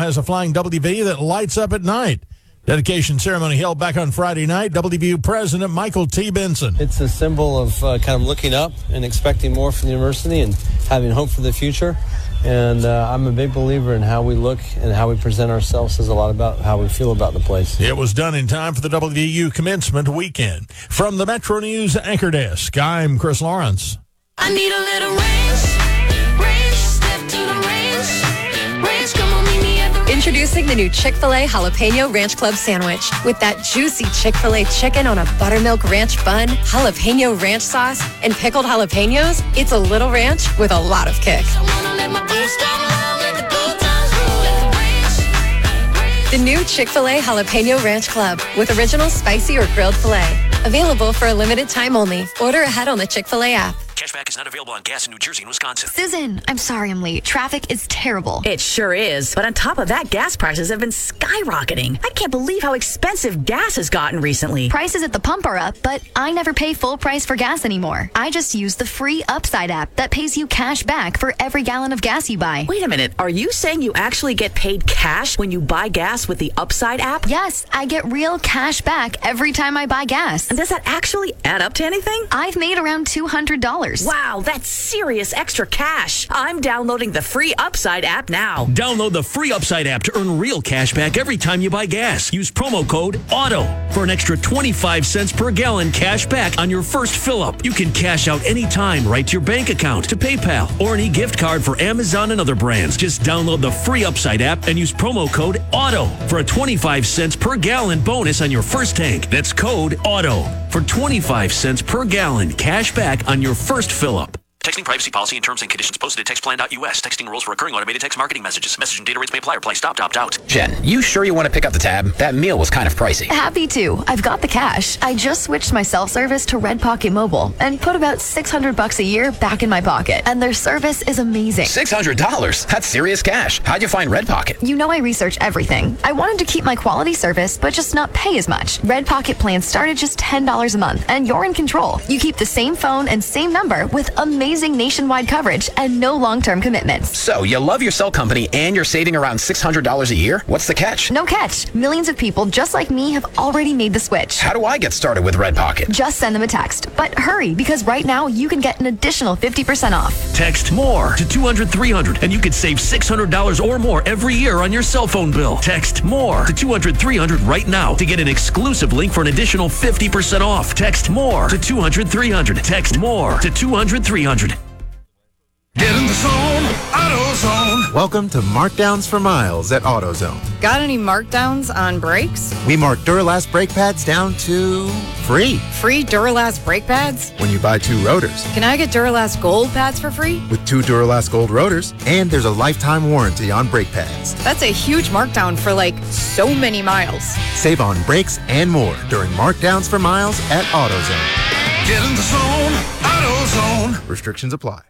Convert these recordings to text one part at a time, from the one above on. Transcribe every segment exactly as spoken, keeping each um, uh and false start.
has a flying W V that lights up at night. Dedication ceremony held back on Friday night. W V U President Michael T. Benson. It's a symbol of uh, kind of looking up and expecting more from the university and having hope for the future. And uh, I'm a big believer in how we look and how we present ourselves says a lot about how we feel about the place. It was done in time for the W V U commencement weekend. From the Metro News Anchor Desk, I'm Chris Lawrence. I need a little range, range, step to the range, range, come on, meet me at the... Introducing the new Chick-fil-A Jalapeno Ranch Club Sandwich. With that juicy Chick-fil-A chicken on a buttermilk ranch bun, jalapeno ranch sauce, and pickled jalapenos, it's a little ranch with a lot of kick. The new Chick-fil-A Jalapeno Ranch Club with original spicy or grilled filet. Available for a limited time only. Order ahead on the Chick-fil-A app. Cashback is not available on gas in New Jersey and Wisconsin. Susan, I'm sorry I'm late. Traffic is terrible. It sure is. But on top of that, gas prices have been skyrocketing. I can't believe how expensive gas has gotten recently. Prices at the pump are up, but I never pay full price for gas anymore. I just use the free Upside app that pays you cash back for every gallon of gas you buy. Wait a minute. Are you saying you actually get paid cash when you buy gas with the Upside app? Yes, I get real cash back every time I buy gas. And does that actually add up to anything? I've made around two hundred dollars. Wow, that's serious extra cash. I'm downloading the free Upside app now. Download the free Upside app to earn real cash back every time you buy gas. Use promo code AUTO for an extra twenty-five cents per gallon cash back on your first fill-up. You can cash out anytime right to your bank account, to PayPal, or any gift card for Amazon and other brands. Just download the free Upside app and use promo code AUTO for a twenty-five cents per gallon bonus on your first tank. That's code AUTO for twenty-five cents per gallon cash back on your first fill-up. Texting privacy policy and terms and conditions posted at text plan dot U S. Texting rules for recurring automated text marketing messages. Message and data rates may apply or apply stopped, opt out. Jen, you sure you want to pick up the tab? That meal was kind of pricey. Happy to. I've got the cash. I just switched my self-service to Red Pocket Mobile and put about six hundred bucks a year back in my pocket. And their service is amazing. six hundred dollars? That's serious cash. How'd you find Red Pocket? You know I research everything. I wanted to keep my quality service, but just not pay as much. Red Pocket plans start at just ten dollars a month, and you're in control. You keep the same phone and same number with amazing nationwide coverage and no long-term commitments. So you love your cell company and you're saving around six hundred dollars a year? What's the catch? No catch. Millions of people just like me have already made the switch. How do I get started with Red Pocket? Just send them a text. But hurry, because right now you can get an additional fifty percent off. Text MORE to two hundred three hundred and you could save six hundred dollars or more every year on your cell phone bill. Text MORE to two hundred three hundred right now to get an exclusive link for an additional fifty percent off. Text MORE to two hundred three hundred. Text MORE to two hundred three hundred. Get in the zone, AutoZone. Welcome to Markdowns for Miles at AutoZone. Got any markdowns on brakes? We mark Duralast brake pads down to free. Free Duralast brake pads? When you buy two rotors. Can I get Duralast Gold pads for free? With two Duralast Gold rotors, and there's a lifetime warranty on brake pads. That's a huge markdown for like so many miles. Save on brakes and more during Markdowns for Miles at AutoZone. Get in the zone, AutoZone. Restrictions apply.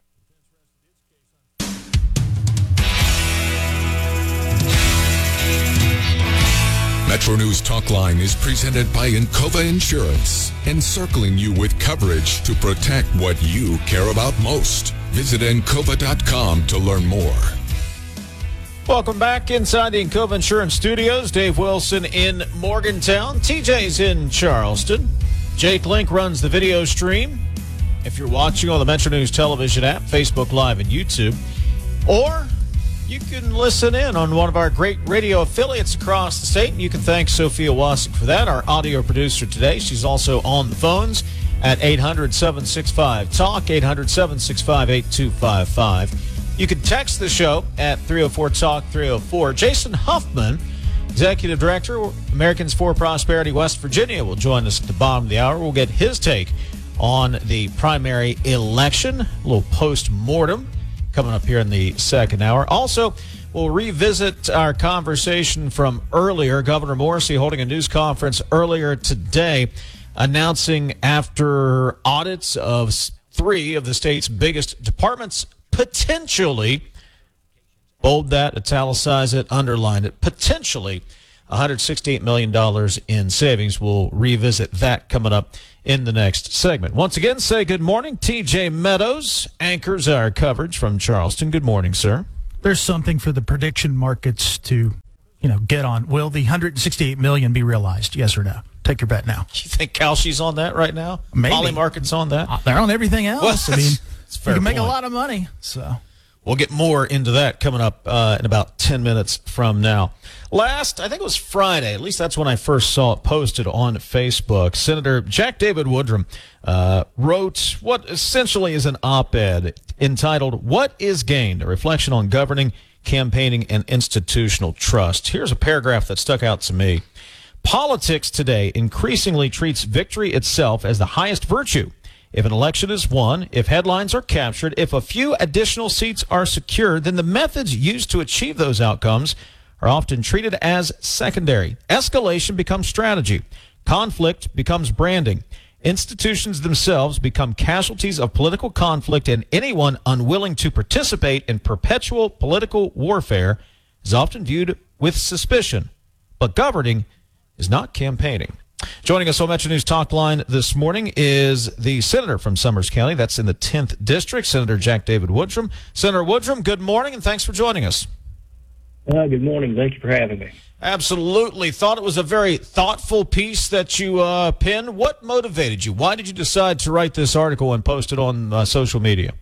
Metro News Talk Line is presented by Encova Insurance, encircling you with coverage to protect what you care about most. Visit encova dot com to learn more. Welcome back inside the Encova Insurance Studios. Dave Wilson in Morgantown. T J's in Charleston. Jake Link runs the video stream. If you're watching on the Metro News television app, Facebook Live, and YouTube, or you can listen in on one of our great radio affiliates across the state. And you can thank Sophia Wasik for that, our audio producer today. She's also on the phones at eight hundred, seven six five, talk, eight hundred, seven six five, eight two five five. You can text the show at three oh four talk, three oh four. Jason Huffman, Executive Director, Americans for Prosperity, West Virginia, will join us at the bottom of the hour. We'll get his take on the primary election, a little post-mortem coming up here in the second hour. Also, we'll revisit our conversation from earlier. Governor Morrisey holding a news conference earlier today, announcing after audits of three of the state's biggest departments, potentially, bold that, italicize it, underline it, potentially one hundred sixty-eight million dollars in savings. We'll revisit that coming up in the next segment. Once again, say good morning. T J Meadows anchors our coverage from Charleston. Good morning, sir. There's something for the prediction markets to you know, get on. Will the one hundred sixty-eight million be realized? Yes or no? Take your bet now. You think Kalshi's on that right now? Maybe. Polymarket's on that? Uh, they're on everything else. Well, I mean, it's a fair you can make point. a lot of money. So We'll get more into that coming up uh, in about ten minutes from now. Last, I think it was Friday, at least that's when I first saw it posted on Facebook, Senator Jack David Woodrum uh, wrote what essentially is an op-ed entitled, "What is Gained? A Reflection on Governing, Campaigning, and Institutional Trust." Here's a paragraph that stuck out to me. "Politics today increasingly treats victory itself as the highest virtue. If an election is won, if headlines are captured, if a few additional seats are secured, then the methods used to achieve those outcomes are often treated as secondary. Escalation becomes strategy. Conflict becomes branding. Institutions themselves become casualties of political conflict, and anyone unwilling to participate in perpetual political warfare is often viewed with suspicion. But governing is not campaigning." Joining us on Metro News Talk Line this morning is the senator from Summers County. That's in the tenth District, Senator Jack David Woodrum. Senator Woodrum, good morning, and thanks for joining us. Uh, good morning. Thank you for having me. Absolutely. Thought it was a very thoughtful piece that you uh, penned. What motivated you? Why did you decide to write this article and post it on uh, social media?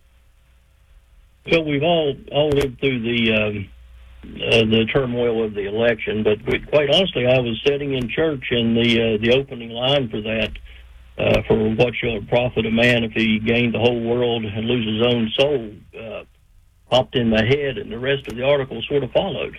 Well, we've all all lived through the um, uh, the turmoil of the election, but quite honestly, I was sitting in church, and the uh, the opening line for that, uh, for "What shall it profit a man if he gain the whole world and lose his own soul," uh, popped in my head, and the rest of the article sort of followed.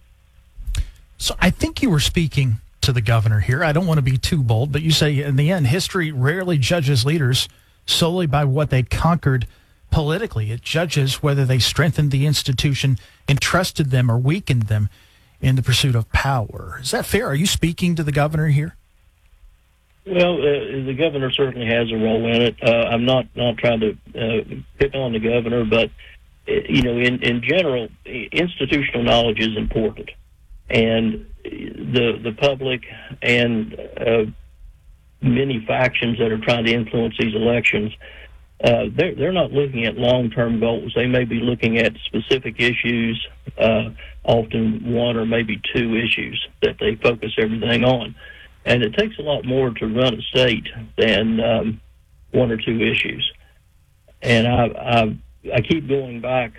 So I think you were speaking to the governor here. I don't want to be too bold, but you say in the end, history rarely judges leaders solely by what they conquered politically. It judges whether they strengthened the institution, entrusted them, or weakened them in the pursuit of power. Is that fair? Are you speaking to the governor here? Well, uh, the governor certainly has a role in it. Uh, I'm not, not trying to uh, pick on the governor, but, uh, you know, in, in general, institutional knowledge is important. And the the public and uh, many factions that are trying to influence these elections, uh, they're, they're not looking at long-term goals. They may be looking at specific issues, uh, often one or maybe two issues that they focus everything on. And it takes a lot more to run a state than um, one or two issues. And I, I, I keep going back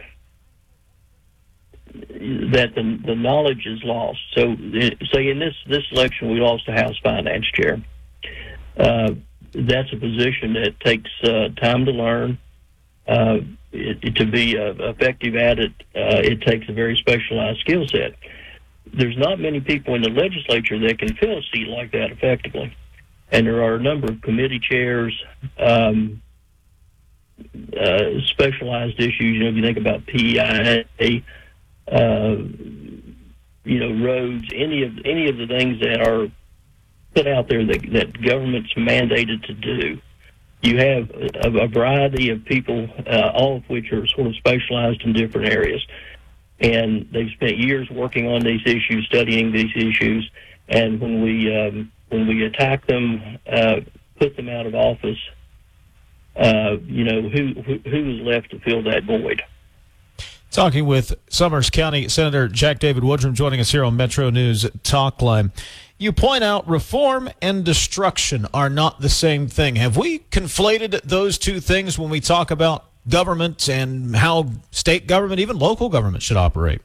that the the knowledge is lost. So, say in this, this election, we lost the House Finance Chair. Uh, that's a position that takes uh, time to learn. Uh, it, it, to be uh, effective at it, uh, it takes a very specialized skill set. There's not many people in the legislature that can fill a seat like that effectively. And there are a number of committee chairs, um, uh, specialized issues. You know, if you think about P E I A, Uh, you know, roads, any of any of the things that are put out there that, that government's mandated to do. You have a, a variety of people, uh, all of which are sort of specialized in different areas. And they've spent years working on these issues, studying these issues, and when we um, when we attack them, uh, put them out of office, uh, you know, who, who who is left to fill that void? Talking with Summers County Senator Jack David Woodrum, joining us here on Metro News Talk Line. You point out reform and destruction are not the same thing. Have we conflated those two things when we talk about government and how state government, even local government, should operate?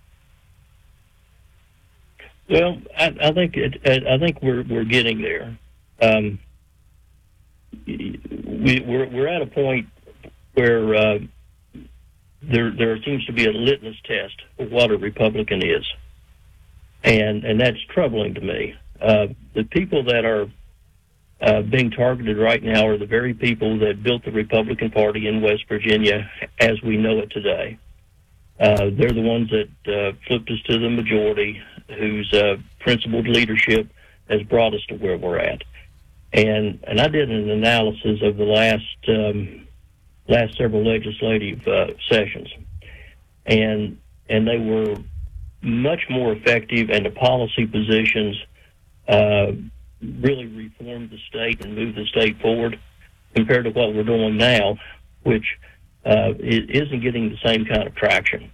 Well, I, I think it, I think we're we're getting there. Um, we, we're we're at a point where uh, there there seems to be a litmus test of what a Republican is, and and that's troubling to me. Uh, the people that are uh, being targeted right now are the very people that built the Republican Party in West Virginia as we know it today. Uh, they're the ones that uh, flipped us to the majority, whose uh, principled leadership has brought us to where we're at. And and I did an analysis of the last um, last several legislative uh, sessions, and and they were much more effective, and the policy positions uh, really reformed the state and moved the state forward compared to what we're doing now, which uh, it isn't getting the same kind of traction.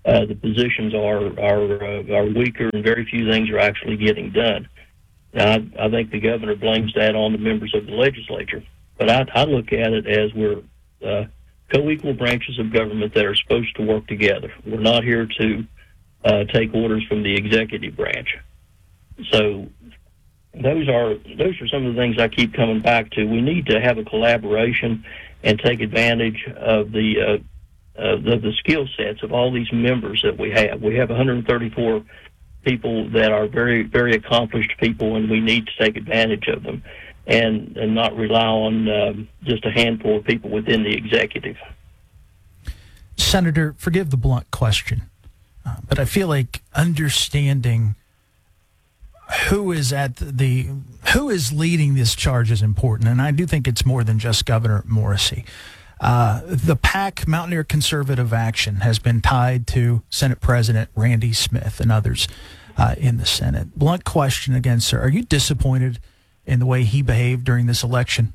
uh, the positions are are uh, are weaker, and very few things are actually getting done. Now, I, I think the governor blames that on the members of the legislature, but I, I look at it as we're uh, co-equal branches of government that are supposed to work together. We're not here to uh, take orders from the executive branch. So those are those are some of the things I keep coming back to. We need to have a collaboration and take advantage of the uh, uh, the, the skill sets of all these members that we have. We have one hundred thirty-four people that are very, very accomplished people, and we need to take advantage of them and, and not rely on um, just a handful of people within the executive. Senator, forgive the blunt question, uh, but I feel like understanding who is at the who is leading this charge is important, and I do think it's more than just Governor Morrisey. Uh, the PAC, Mountaineer Conservative Action, has been tied to Senate President Randy Smith and others uh, in the Senate. Blunt question again, sir. Are you disappointed in the way he behaved during this election?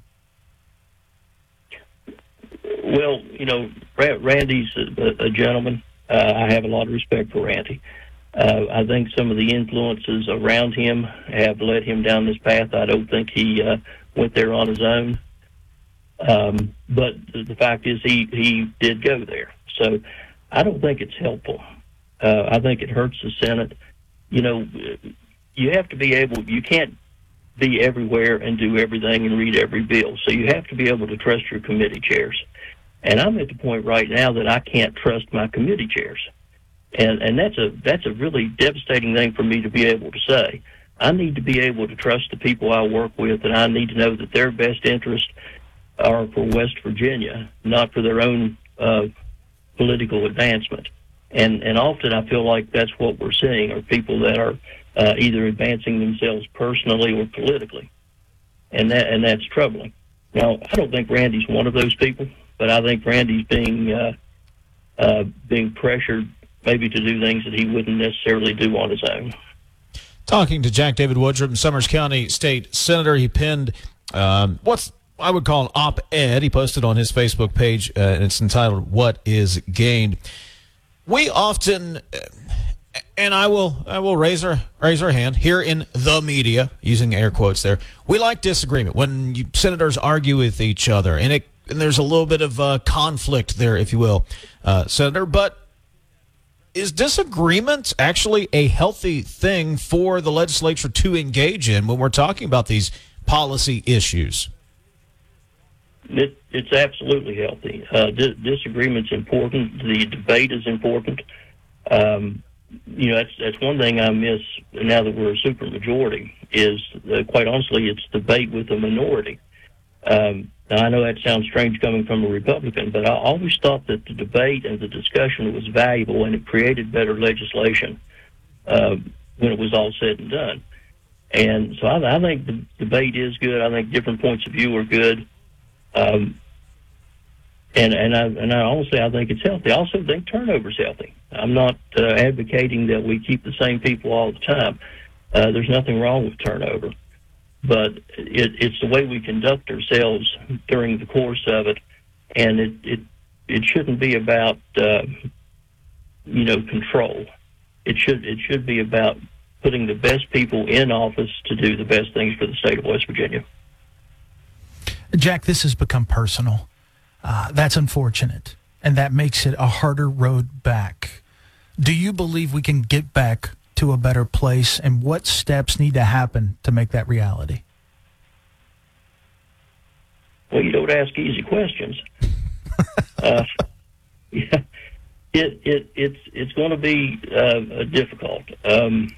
Well, you know, Randy's a, a gentleman. Uh, I have a lot of respect for Randy. Uh, I think some of the influences around him have led him down this path. I don't think he uh, went there on his own. Um, but the fact is he, he did go there. So I don't think it's helpful. Uh, I think it hurts the Senate. You know, you have to be able, you can't be everywhere and do everything and read every bill. So you have to be able to trust your committee chairs. And I'm at the point right now that I can't trust my committee chairs. And, and that's a, that's a really devastating thing for me to be able to say. I need to be able to trust the people I work with, and I need to know that their best interest are for West Virginia, not for their own uh, political advancement. And and often I feel like that's what we're seeing are people that are uh, either advancing themselves personally or politically, and that and that's troubling. Now, I don't think Randy's one of those people, but I think Randy's being uh, uh, being pressured maybe to do things that he wouldn't necessarily do on his own. Talking to Jack David Woodrum, Summers County State Senator, he penned um, what's I would call an op-ed. He posted on his Facebook page, uh, and it's entitled, "What is Gained?" We often, and I will I will raise our, raise our hand, here in the media, using air quotes there, we like disagreement. When you, senators argue with each other, and, it, and there's a little bit of uh, conflict there, if you will, uh, Senator, but is disagreement actually a healthy thing for the legislature to engage in when we're talking about these policy issues? It, it's absolutely healthy. Uh, di- disagreement's important. The debate is important. Um, you know, that's that's one thing I miss now that we're a supermajority. Is uh, quite honestly, it's debate with the minority. Um, now I know that sounds strange coming from a Republican, but I always thought that the debate and the discussion was valuable, and it created better legislation uh, when it was all said and done. And so I, I think the debate is good. I think different points of view are good. Um, and and I and I honestly I think it's healthy. I also think turnover's healthy. I'm not uh, advocating that we keep the same people all the time. Uh, there's nothing wrong with turnover, but it, it's the way we conduct ourselves during the course of it, and it it, it shouldn't be about uh, you know control. It should it should be about putting the best people in office to do the best things for the state of West Virginia. Jack, this has become personal. Uh, that's unfortunate, and that makes it a harder road back. Do you believe we can get back to a better place, and what steps need to happen to make that reality? Well, you don't ask easy questions. uh, yeah, it it it's it's going to be uh, difficult. Um,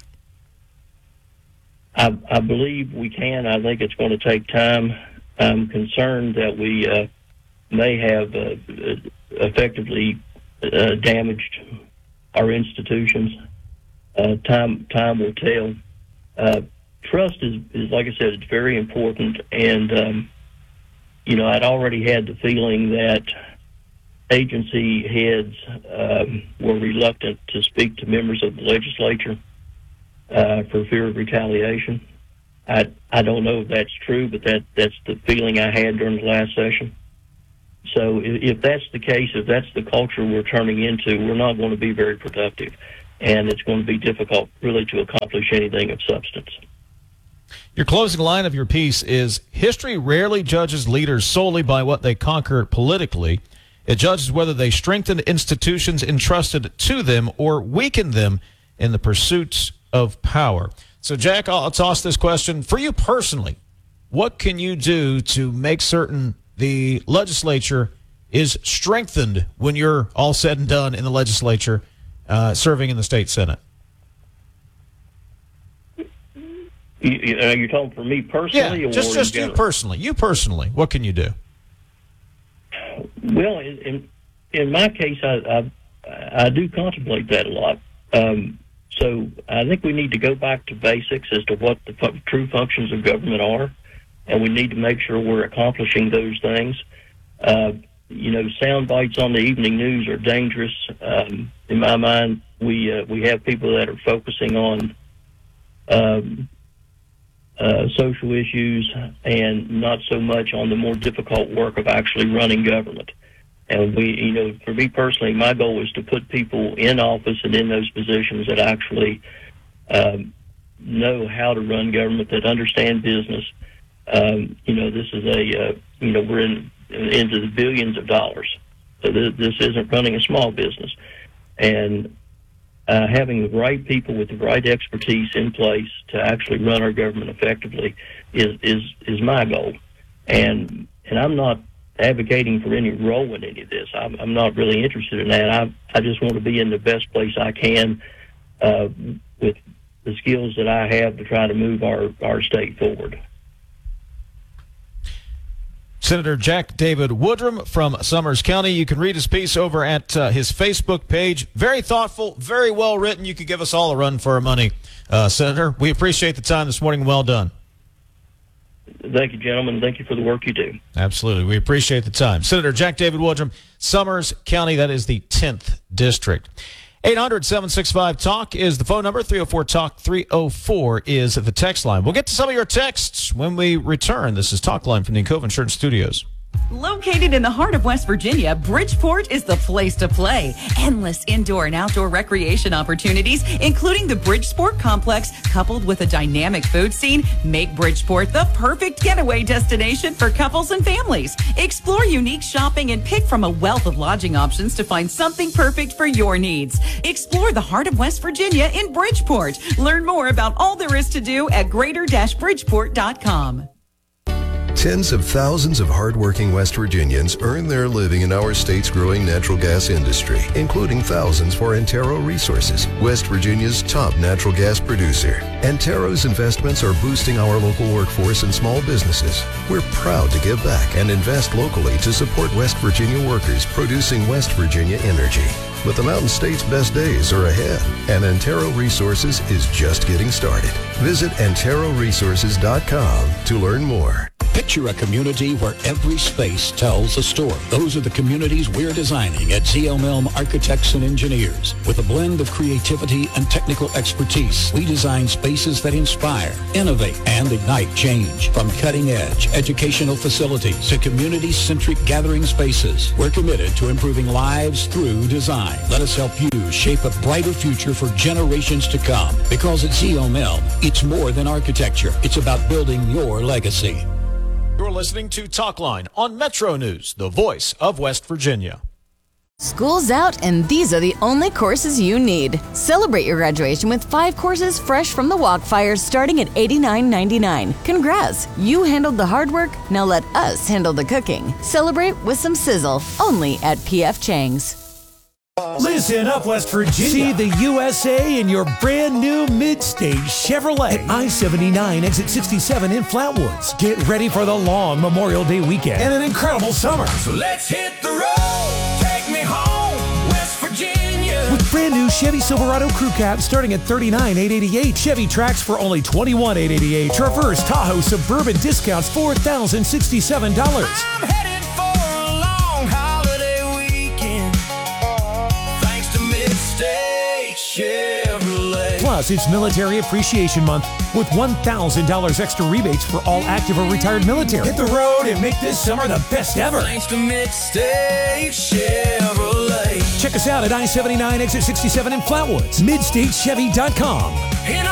I I believe we can. I think it's going to take time. I'm concerned that we uh, may have uh, effectively uh, damaged our institutions. Uh, time time will tell. Uh, trust is, is, like I said, it's very important. And, um, you know, I'd already had the feeling that agency heads um, were reluctant to speak to members of the legislature uh, for fear of retaliation. I I don't know if that's true, but that, that's the feeling I had during the last session. so if, if that's the case, if that's the culture we're turning into, we're not going to be very productive, and it's going to be difficult really to accomplish anything of substance. Your closing line of your piece is, history rarely judges leaders solely by what they conquer politically. It judges whether they strengthened institutions entrusted to them or weakened them in the pursuits of power. So, Jack, I'll toss this question. For you personally, what can you do to make certain the legislature is strengthened when you're all said and done in the legislature, uh, serving in the state Senate? You, you, are you talking for me personally? Yeah, or just, just in you personally. You personally, what can you do? Well, in in, in my case, I, I I do contemplate that a lot. Um, so I think we need to go back to basics as to what the fu- true functions of government are, and we need to make sure we're accomplishing those things. Uh, you know, sound bites on the evening news are dangerous. Um, in my mind, we uh, we have people that are focusing on um, uh, social issues and not so much on the more difficult work of actually running government. And we, you know, for me personally, my goal is to put people in office and in those positions that actually um, know how to run government, that understand business. Um, you know, this is a, uh, you know, we're in into the billions of dollars. So th- this isn't running a small business. And uh, having the right people with the right expertise in place to actually run our government effectively is is, is my goal. And and I'm not advocating for any role in any of this. I'm, I'm not really interested in that. I I just want to be in the best place I can uh, with the skills that I have to try to move our, our state forward. Senator Jack David Woodrum from Summers County. You can read his piece over at uh, his Facebook page. Very thoughtful, very well written. You could give us all a run for our money, uh, Senator. We appreciate the time this morning. Well done. Thank you, gentlemen. Thank you for the work you do. Absolutely. We appreciate the time. Senator Jack David Woodrum, Summers County. That is the tenth District. eight hundred, seven six five, talk is the phone number. three oh four, talk, three oh four is the text line. We'll get to some of your texts when we return. This is Talk Line from the Encova Insurance Studios. Located in the heart of West Virginia, Bridgeport is the place to play. Endless indoor and outdoor recreation opportunities, including the Bridgeport Complex, coupled with a dynamic food scene, make Bridgeport the perfect getaway destination for couples and families. Explore unique shopping and pick from a wealth of lodging options to find something perfect for your needs. Explore the heart of West Virginia in Bridgeport. Learn more about all there is to do at greater bridgeport dot com. Tens of thousands of hardworking West Virginians earn their living in our state's growing natural gas industry, including thousands for Antero Resources, West Virginia's top natural gas producer. Antero's investments are boosting our local workforce and small businesses. We're proud to give back and invest locally to support West Virginia workers producing West Virginia energy. But the Mountain State's best days are ahead, and Antero Resources is just getting started. Visit antero resources dot com to learn more. Picture a community where every space tells a story. Those are the communities we're designing at Z M L Architects and Engineers. With a blend of creativity and technical expertise, we design spaces that inspire, innovate, and ignite change. From cutting-edge educational facilities to community-centric gathering spaces, we're committed to improving lives through design. Let us help you shape a brighter future for generations to come. Because at Z M L, it's more than architecture. It's about building your legacy. You're listening to Talk Line on Metro News, the voice of West Virginia. School's out, and these are the only courses you need. Celebrate your graduation with five courses fresh from the Walkfires starting at eighty-nine ninety-nine. Congrats! You handled the hard work, now let us handle the cooking. Celebrate with some sizzle, only at P F Chang's. Listen up, West Virginia. See the U S A in your brand new mid-stage Chevrolet at I seventy-nine exit sixty-seven in Flatwoods. Get ready for the long Memorial Day weekend and an incredible summer. So let's hit the road. Take me home, West Virginia. With brand new Chevy Silverado Crew Cab starting at thirty-nine thousand eight hundred eighty-eight. Chevy Trax for only twenty-one thousand eight hundred eighty-eight. Traverse Tahoe Suburban discounts four thousand sixty-seven dollars. I'm headed for a long holiday weekend. Thanks to Mid-State Chevrolet. Plus, Plus, it's Military Appreciation Month with one thousand dollars extra rebates for all active or retired military. Hit the road and make this summer the best ever. Thanks to Midstate Chevrolet. Check us out at I seventy-nine exit sixty-seven in Flatwoods. midstate chevy dot com.